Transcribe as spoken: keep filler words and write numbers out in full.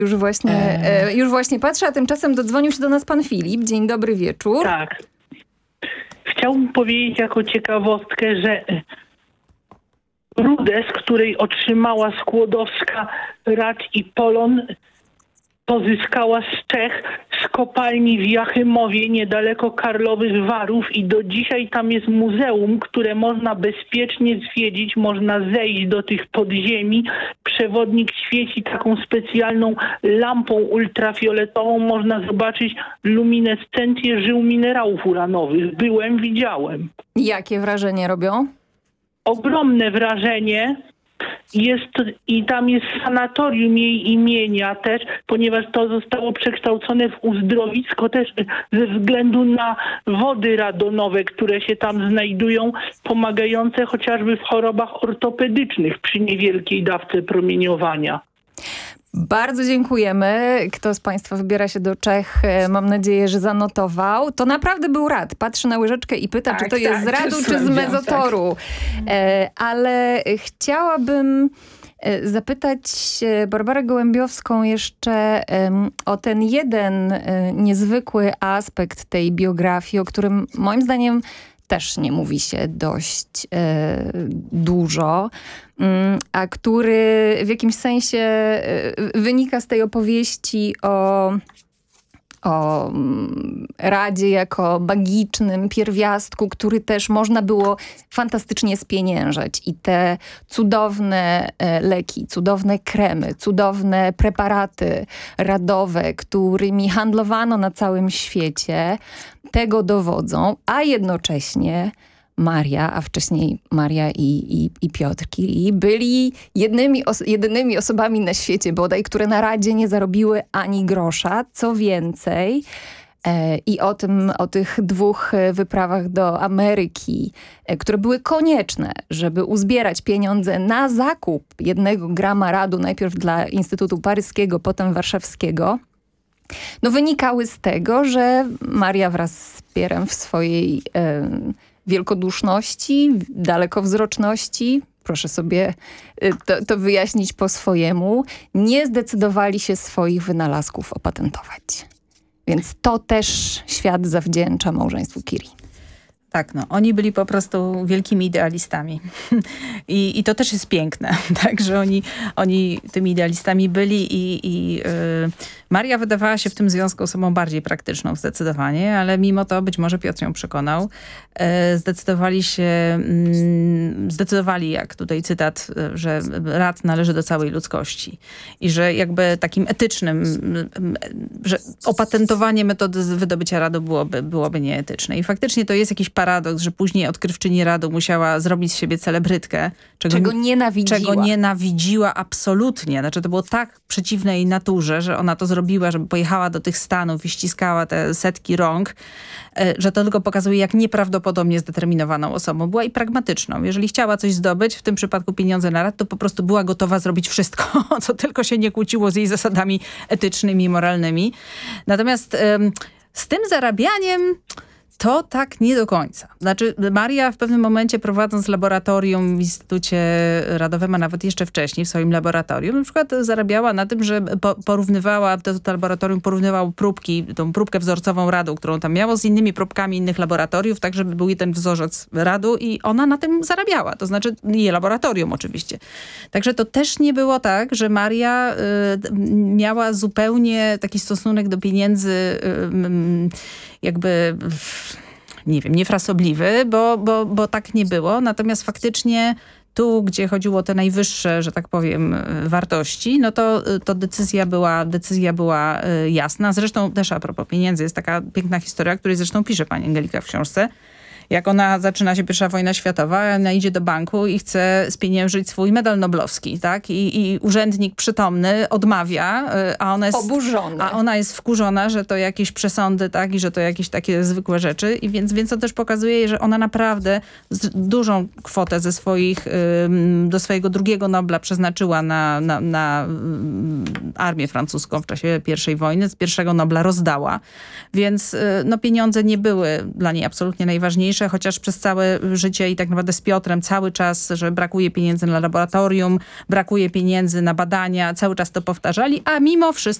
Już właśnie, e, już właśnie patrzę, a tymczasem dodzwonił się do nas pan Filip. Dzień dobry wieczór. Tak. Chciałbym powiedzieć jako ciekawostkę, że rudę, z której otrzymała Skłodowska Rad i Polon, pozyskała z Czech, z kopalni w Jachymowie, niedaleko Karlowych Warów, i do dzisiaj tam jest muzeum, które można bezpiecznie zwiedzić, można zejść do tych podziemi. Przewodnik świeci taką specjalną lampą ultrafioletową, można zobaczyć luminescencję żył minerałów uranowych. Byłem, widziałem. Jakie wrażenie robią? Ogromne wrażenie. Jest i tam jest sanatorium jej imienia też, ponieważ to zostało przekształcone w uzdrowisko też ze względu na wody radonowe, które się tam znajdują, pomagające chociażby w chorobach ortopedycznych przy niewielkiej dawce promieniowania. Bardzo dziękujemy. Kto z państwa wybiera się do Czech, mam nadzieję, że zanotował. To naprawdę był Rad. Patrzy na łyżeczkę i pyta, tak, czy to jest tak, z Radu, czy z sprawdziłam, Mezotoru. tak. E, ale chciałabym e, zapytać Barbarę Gołębiowską jeszcze e, o ten jeden e, niezwykły aspekt tej biografii, o którym moim zdaniem też nie mówi się dość e, dużo, mm, a który w jakimś sensie e, wynika z tej opowieści o, o mm, Radzie jako magicznym pierwiastku, który też można było fantastycznie spieniężać. I te cudowne e, leki, cudowne kremy, cudowne preparaty radowe, którymi handlowano na całym świecie, tego dowodzą, a jednocześnie Maria, a wcześniej Maria i, i, i Piotr Curie byli jednymi os- jedynymi osobami na świecie bodaj, które na Radzie nie zarobiły ani grosza. Co więcej, e, i o tym, o tych dwóch wyprawach do Ameryki, e, które były konieczne, żeby uzbierać pieniądze na zakup jednego grama radu, najpierw dla Instytutu Paryskiego, potem Warszawskiego, no wynikały z tego, że Maria wraz z Pierrem w swojej e, wielkoduszności, dalekowzroczności, proszę sobie e, to, to wyjaśnić po swojemu, nie zdecydowali się swoich wynalazków opatentować. Więc to też świat zawdzięcza małżeństwu Curie. Tak, no, oni byli po prostu wielkimi idealistami. I, i to też jest piękne, tak, że oni, oni tymi idealistami byli i, i yy, Maria wydawała się w tym związku osobą bardziej praktyczną zdecydowanie, ale mimo to być może Piotr ją przekonał. Yy, zdecydowali się, yy, zdecydowali, jak tutaj cytat, yy, że rad należy do całej ludzkości i że jakby takim etycznym, yy, że opatentowanie metody wydobycia radu byłoby, byłoby nieetyczne. I faktycznie to jest jakiś paradoks, że później odkrywczyni radu musiała zrobić z siebie celebrytkę, czego, czego nienawidziła. Czego nienawidziła absolutnie. Znaczy to było tak przeciwne jej naturze, że ona to zrobiła, żeby pojechała do tych Stanów i ściskała te setki rąk, że to tylko pokazuje, jak nieprawdopodobnie zdeterminowaną osobą była i pragmatyczną. Jeżeli chciała coś zdobyć, w tym przypadku pieniądze na rad, to po prostu była gotowa zrobić wszystko, co tylko się nie kłóciło z jej zasadami etycznymi i moralnymi. Natomiast ym, z tym zarabianiem to tak nie do końca. Znaczy Maria w pewnym momencie, prowadząc laboratorium w Instytucie Radowym, a nawet jeszcze wcześniej w swoim laboratorium, na przykład zarabiała na tym, że po, porównywała, to, to laboratorium porównywało próbki, tą próbkę wzorcową radu, którą tam miało, z innymi próbkami innych laboratoriów, tak żeby był jeden wzorzec radu i ona na tym zarabiała. To znaczy jej laboratorium oczywiście. Także to też nie było tak, że Maria y, miała zupełnie taki stosunek do pieniędzy y, jakby, nie wiem, niefrasobliwy, bo, bo, bo tak nie było. Natomiast faktycznie tu, gdzie chodziło o te najwyższe, że tak powiem, wartości, no to, to decyzja była, decyzja była jasna. Zresztą też a propos pieniędzy, jest taka piękna historia, której zresztą pisze pani Angelika w książce. Jak ona zaczyna się pierwsza wojna światowa, ona idzie do banku i chce spieniężyć swój medal noblowski, tak? I, i urzędnik przytomny odmawia, a ona jest oburzona. A ona jest wkurzona, że to jakieś przesądy, tak? I że to jakieś takie zwykłe rzeczy. I więc, więc to też pokazuje, że ona naprawdę dużą kwotę ze swoich, ym, do swojego drugiego Nobla przeznaczyła na, na, na ym, armię francuską w czasie pierwszej wojny. Z pierwszego Nobla rozdała. Więc y, no, pieniądze nie były dla niej absolutnie najważniejsze. pisze, chociaż przez całe życie i tak naprawdę z Piotrem cały czas, że brakuje pieniędzy na laboratorium, brakuje pieniędzy na badania, cały czas to powtarzali, a mimo wszystko